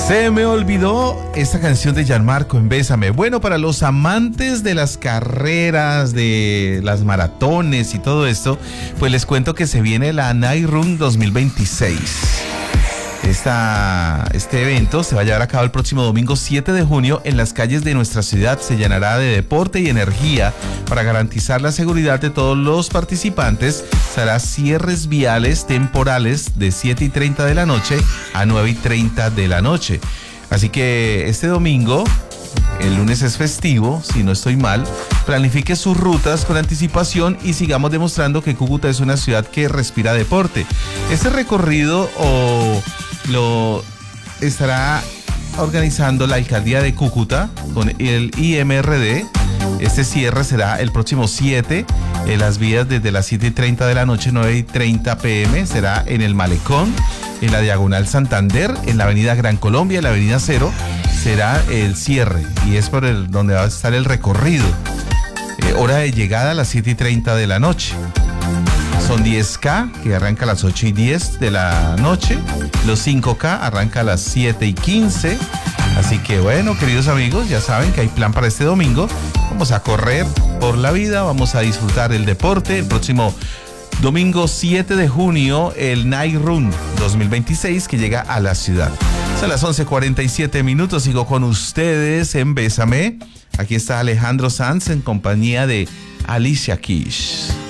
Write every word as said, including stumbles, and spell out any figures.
Se me olvidó esta canción de Gianmarco en Bésame. Bueno, para los amantes de las carreras, de las maratones y todo esto, pues les cuento que se viene la Night Run dos mil veintiséis. Esta, este evento se va a llevar a cabo el próximo domingo siete de junio en las calles de nuestra ciudad. Se llenará de deporte y energía para garantizar la seguridad de todos los participantes. Se hará cierres viales temporales de siete y treinta de la noche a nueve y treinta de la noche. Así que este domingo, el lunes es festivo, si no estoy mal, planifique sus rutas con anticipación y sigamos demostrando que Cúcuta es una ciudad que respira deporte. Este recorrido o lo estará organizando la alcaldía de Cúcuta con el I M R D. Este cierre será el próximo siete, en las vías desde las siete y treinta de la noche, nueve y treinta pm, será en el Malecón, en la Diagonal Santander, en la avenida Gran Colombia, en la avenida Cero, será el cierre y es por el donde va a estar el recorrido. Eh, hora de llegada a las siete y treinta de la noche. Son diez K, que arranca a las ocho y diez de la noche. Los cinco K arranca a las siete y quince. Así que bueno, queridos amigos, ya saben que hay plan para este domingo. Vamos a correr por la vida, vamos a disfrutar el deporte. El próximo domingo siete de junio, el Night Run dos mil veintiséis que llega a la ciudad. Son las once cuarenta y siete minutos, sigo con ustedes en Bésame. Aquí está Alejandro Sanz en compañía de Alicia Keys.